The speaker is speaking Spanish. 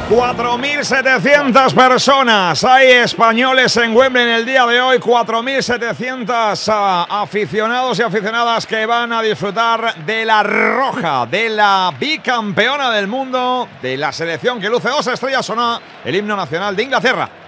4.700 personas. Hay españoles en Wembley en el día de hoy. 4.700 aficionados y aficionadas que van a disfrutar de la roja, de la bicampeona del mundo, de la selección que luce 2 estrellas. Suena el himno nacional de Inglaterra.